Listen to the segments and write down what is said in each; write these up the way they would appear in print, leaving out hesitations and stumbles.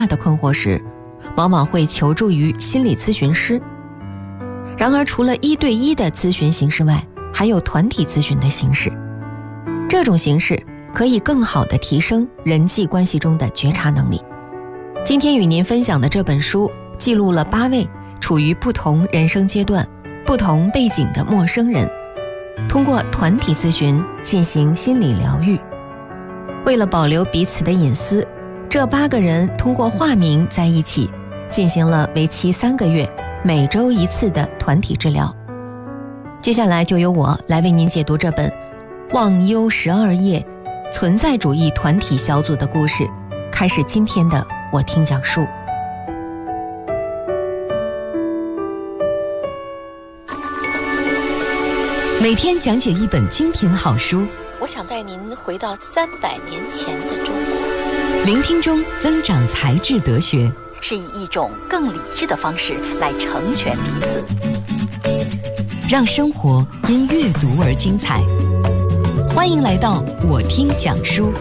的困惑时，往往会求助于心理咨询师。然而除了1对1的咨询形式外，还有团体咨询的形式。这种形式可以更好地提升人际关系中的觉察能力。今天与您分享的这本书记录了8位处于不同人生阶段、不同背景的陌生人，通过团体咨询进行心理疗愈。为了保留彼此的隐私，这8个人通过化名在一起，进行了为期3个月、每周1次的团体治疗。接下来就由我来为您解读这本《忘忧12夜：存在主义团体小组的故事》，开始今天的我听讲述。 每天讲解一本精品好书， 我想带您回到300年前的中国， 聆听中增长才智德学， 是以一种更理智的方式来成全彼此， 让生活因阅读而精彩。欢迎来到我听讲书。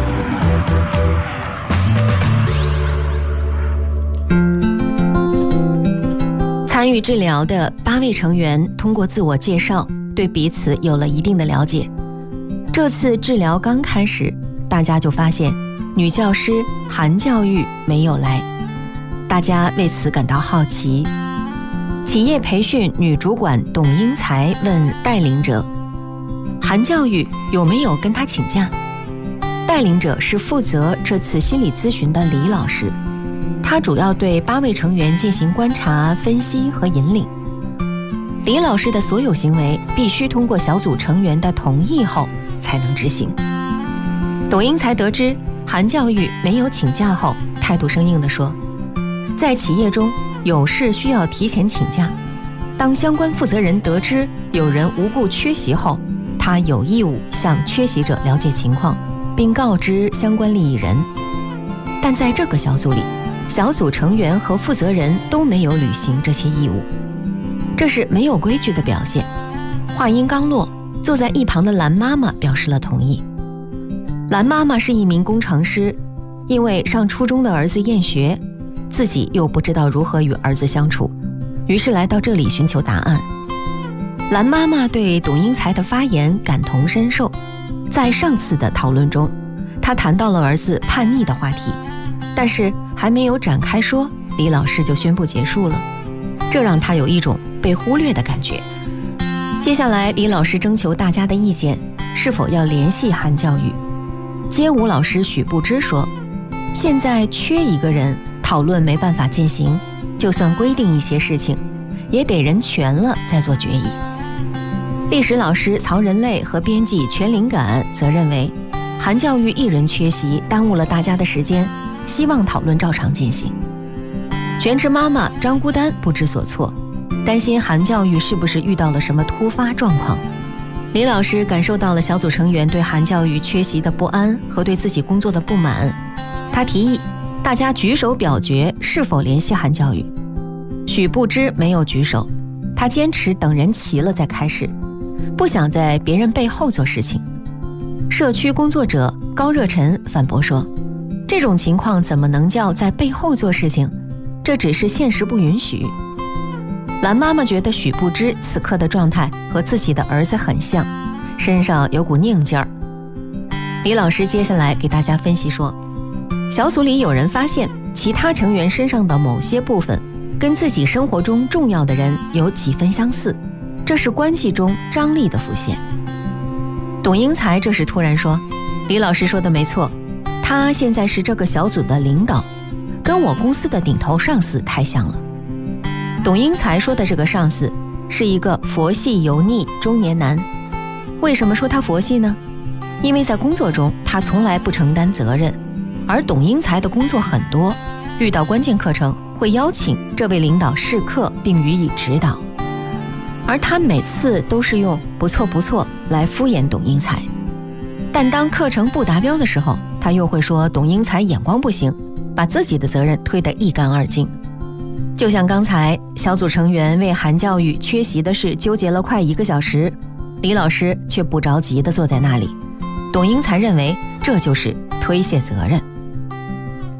参与治疗的8位成员通过自我介绍，对彼此有了一定的了解。这次治疗刚开始，大家就发现女教师韩教育没有来，大家为此感到好奇。企业培训女主管董英才问带领者，韩教育有没有跟她请假？带领者是负责这次心理咨询的李老师，他主要对8位成员进行观察、分析和引领。李老师的所有行为必须通过小组成员的同意后才能执行。董英才得知韩教育没有请假后，态度生硬地说，在企业中有事需要提前请假，当相关负责人得知有人无故缺席后，他有义务向缺席者了解情况，并告知相关利益人。但在这个小组里，小组成员和负责人都没有履行这些义务，这是没有规矩的表现。话音刚落，坐在一旁的蓝妈妈表示了同意。蓝妈妈是一名工程师，因为上初中的儿子厌学，自己又不知道如何与儿子相处，于是来到这里寻求答案。蓝妈妈对董英才的发言感同身受，在上次的讨论中，她谈到了儿子叛逆的话题，但是还没有展开说，李老师就宣布结束了，这让她有一种被忽略的感觉。接下来李老师征求大家的意见，是否要联系韩教育。街舞老师许不知说，现在缺一个人，讨论没办法进行，就算规定一些事情，也得人全了再做决议。历史老师曹仁类和编辑全灵感则认为，韩教育一人缺席，耽误了大家的时间，希望讨论照常进行。全职妈妈张孤丹不知所措，担心韩教育是不是遇到了什么突发状况。李老师感受到了小组成员对韩教育缺席的不安和对自己工作的不满，他提议大家举手表决是否联系韩教育。许不知没有举手，他坚持等人齐了再开始，不想在别人背后做事情。社区工作者高热忱反驳说，这种情况怎么能叫在背后做事情？这只是现实不允许。蓝妈妈觉得许不知此刻的状态和自己的儿子很像，身上有股拧劲儿。李老师接下来给大家分析说，小组里有人发现其他成员身上的某些部分跟自己生活中重要的人有几分相似，这是关系中张力的浮现。董英才这时突然说，李老师说的没错，他现在是这个小组的领导，跟我公司的顶头上司太像了。董英才说的这个上司是一个佛系油腻中年男。为什么说他佛系呢？因为在工作中他从来不承担责任，而董英才的工作很多，遇到关键课程会邀请这位领导试课并予以指导，而他每次都是用不错不错来敷衍董英才。但当课程不达标的时候，他又会说董英才眼光不行，把自己的责任推得一干二净。就像刚才小组成员为韩教育缺席的事纠结了快1个小时，李老师却不着急地坐在那里。董英才认为这就是推卸责任。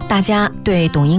大家对董英